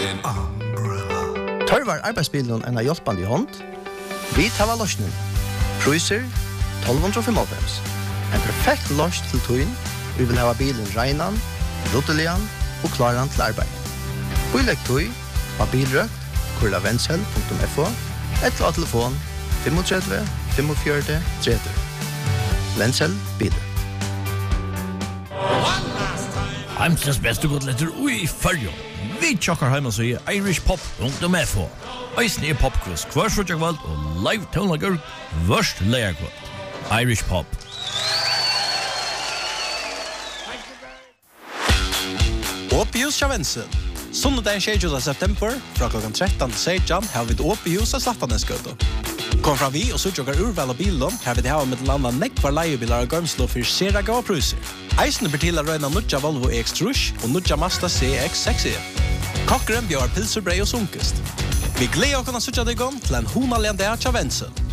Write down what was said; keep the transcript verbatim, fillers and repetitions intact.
en umbrella. Tørvar arbeidsbilen en av hjelpende hånd. Vi tar løsningen. Priser tolv fem. En perfekt løs til tøyen. Vi vil ha bilen regnan, luttelian og klaran til arbeid. Bilegg tøy av bilrøkt, kurla vendsel punktum f o, eller av telefon tre fem fem fire tre tre. Vendsel biler. Heimsens beste godletter ui fyrjo. Vi tjokkar heim og sier irish pop punktum f o. Eisen er popquiz hver frutjagvald og live tonlager vørst leierkvald. Irish pop. Åpihus Kjavensen. Sundagen tjugosjunde september fra klokken tretton til seksten har vi et åpihus av Slattaneskøto. Kom fram vi og suttjokkar urval av bilen, her vi det hava med landa nekvar leiebilar og gømslo for sera gava pruser. Eisen blir til å røyna nudja Volvo E X Trush og nudja Mazda C X seks E. Kokkeren bjør pilser, brei og sunkest. Vi gleder oss å suttja deg om til en honalende av Kjavensen.